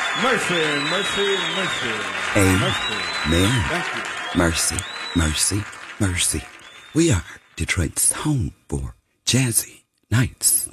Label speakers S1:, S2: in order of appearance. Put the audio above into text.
S1: Mercy, mercy, mercy.
S2: Amen.
S1: Thank you.
S2: Mercy, mercy, mercy. We are Detroit's home for jazzy nights.